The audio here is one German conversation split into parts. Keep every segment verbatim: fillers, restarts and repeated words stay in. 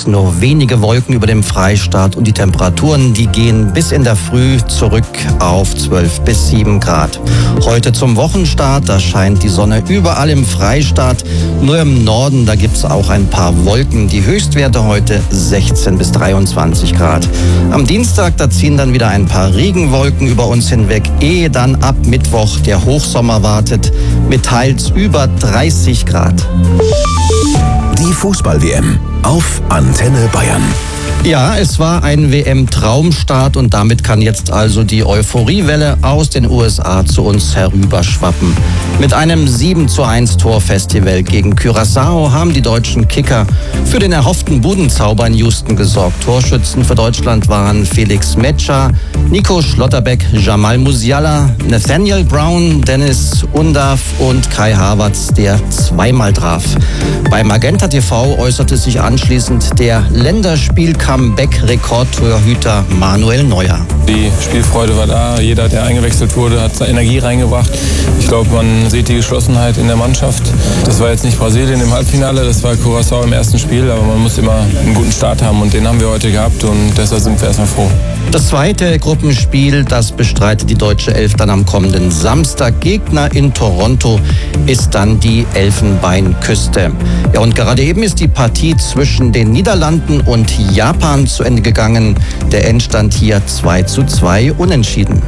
gibt nur wenige Wolken über dem Freistaat und die Temperaturen, die gehen bis in der Früh zurück auf zwölf bis sieben Grad. Heute zum Wochenstart, da scheint die Sonne überall im Freistaat. Nur im Norden, da gibt es auch ein paar Wolken. Die Höchstwerte heute sechzehn bis dreiundzwanzig Grad. Am Dienstag, da ziehen dann wieder ein paar Regenwolken über uns hinweg, ehe dann ab Mittwoch der Hochsommer wartet mit teils über dreißig Grad. Die Fußball-W M auf Antenne Bayern. Ja, es war ein W M-Traumstart und damit kann jetzt also die Euphoriewelle aus den U S A zu uns herüberschwappen. Mit einem sieben zu eins Torfestival gegen Curaçao haben die deutschen Kicker für den erhofften Budenzauber in Houston gesorgt. Torschützen für Deutschland waren Felix Metscher, Nico Schlotterbeck, Jamal Musiala, Nathaniel Brown, Dennis Undav und Kai Havertz, der zweimal traf. Bei Magenta T V äußerte sich anschließend der Länderspiel-Comeback-Rekordtorhüter Manuel Neuer. Die Spielfreude war da, jeder, der eingewechselt wurde, hat seine Energie reingebracht. Ich glaube, man sieht die Geschlossenheit in der Mannschaft. Das war jetzt nicht Brasilien im Halbfinale, das war Curaçao im ersten Spiel, aber man muss immer einen guten Start haben und den haben wir heute gehabt und deshalb sind wir erstmal froh. Das zweite Gruppenspiel, das bestreitet die deutsche Elf dann am kommenden Samstag. Gegner in Toronto ist dann die Elfenbeinküste. Ja, und gerade eben ist die Partie zwischen den Niederlanden und Japan zu Ende gegangen. Der Endstand hier zwei zu zwei unentschieden.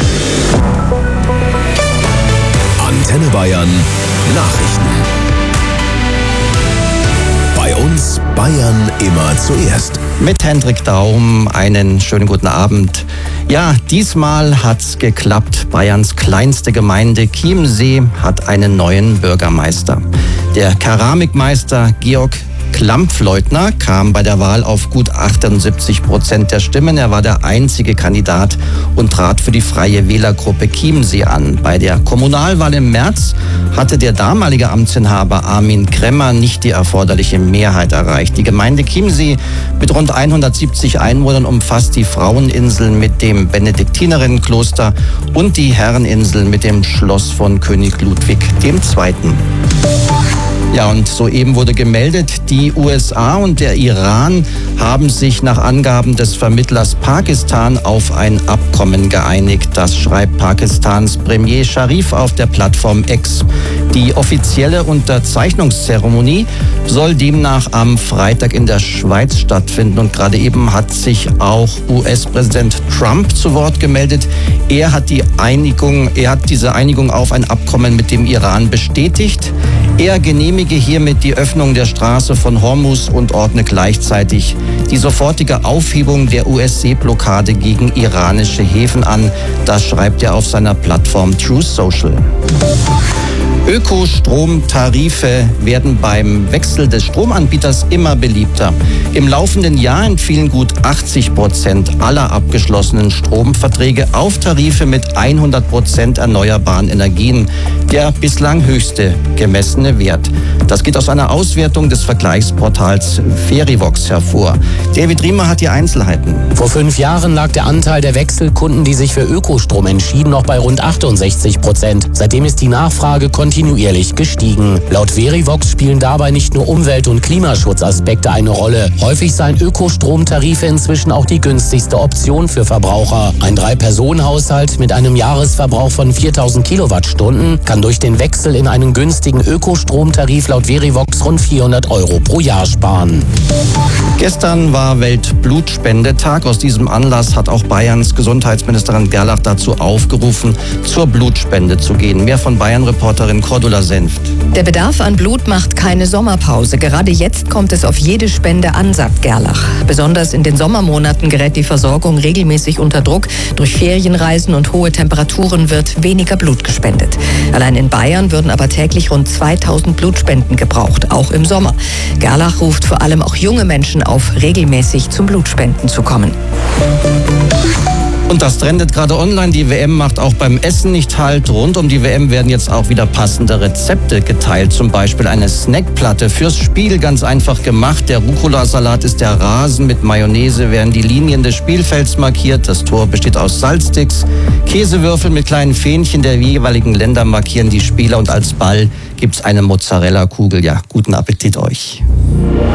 Antenne Bayern Nachrichten. Bei uns Bayern immer zuerst. Mit Hendrik Daum einen schönen guten Abend. Ja, diesmal hat's geklappt. Bayerns kleinste Gemeinde Chiemsee hat einen neuen Bürgermeister. Der Keramikmeister Georg Klampfleutner kam bei der Wahl auf gut achtundsiebzig Prozent der Stimmen. Er war der einzige Kandidat und trat für die Freie Wählergruppe Chiemsee an. Bei der Kommunalwahl im März hatte der damalige Amtsinhaber Armin Kremmer nicht die erforderliche Mehrheit erreicht. Die Gemeinde Chiemsee mit rund hundertsiebzig Einwohnern umfasst die Fraueninsel mit dem Benediktinerinnenkloster und die Herreninsel mit dem Schloss von König Ludwig der Zweite. Ja, und soeben wurde gemeldet, die U S A und der Iran haben sich nach Angaben des Vermittlers Pakistan auf ein Abkommen geeinigt. Das schreibt Pakistans Premier Sharif auf der Plattform X. Die offizielle Unterzeichnungszeremonie soll demnach am Freitag in der Schweiz stattfinden. Und gerade eben hat sich auch U S-Präsident Trump zu Wort gemeldet. Er hat die Einigung, er hat diese Einigung auf ein Abkommen mit dem Iran bestätigt. Er genehmige hiermit die Öffnung der Straße von Hormuz und ordne gleichzeitig die sofortige Aufhebung der U S-Seeblockade gegen iranische Häfen an. Das schreibt er auf seiner Plattform Truth Social. Ökostromtarife werden beim Wechsel des Stromanbieters immer beliebter. Im laufenden Jahr entfielen gut achtzig Prozent aller abgeschlossenen Stromverträge auf Tarife mit hundert Prozent erneuerbaren Energien, der bislang höchste gemessene Wert. Das geht aus einer Auswertung des Vergleichsportals Verivox hervor. David Riemer hat die Einzelheiten. Vor fünf Jahren lag der Anteil der Wechselkunden, die sich für Ökostrom entschieden, noch bei rund achtundsechzig Prozent. Seitdem ist die Nachfrage kontinuierlich gestiegen. Laut Verivox spielen dabei nicht nur Umwelt- und Klimaschutzaspekte eine Rolle. Häufig seien Ökostromtarife inzwischen auch die günstigste Option für Verbraucher. Ein Drei-Personen-Haushalt mit einem Jahresverbrauch von viertausend Kilowattstunden kann durch den Wechsel in einen günstigen Ökostromtarif laut Verivox rund vierhundert Euro pro Jahr sparen. Gestern war Weltblutspendetag. Aus diesem Anlass hat auch Bayerns Gesundheitsministerin Gerlach dazu aufgerufen, zur Blutspende zu gehen. Mehr von Bayern-Reporterin Cordula Senft. Der Bedarf an Blut macht keine Sommerpause. Gerade jetzt kommt es auf jede Spende an, sagt Gerlach. Besonders in den Sommermonaten gerät die Versorgung regelmäßig unter Druck. Durch Ferienreisen und hohe Temperaturen wird weniger Blut gespendet. Allein in Bayern würden aber täglich rund zweitausend Blutspenden gebraucht, auch im Sommer. Gerlach ruft vor allem auch junge Menschen auf, regelmäßig zum Blutspenden zu kommen. Und das trendet gerade online. Die W M macht auch beim Essen nicht Halt. Rund um die W M werden jetzt auch wieder passende Rezepte geteilt. Zum Beispiel eine Snackplatte fürs Spiel, ganz einfach gemacht. Der Rucola-Salat ist der Rasen. Mit Mayonnaise werden die Linien des Spielfelds markiert. Das Tor besteht aus Salzsticks. Käsewürfel mit kleinen Fähnchen der jeweiligen Länder markieren die Spieler. Und als Ball gibt's eine Mozzarella-Kugel. Ja, guten Appetit euch.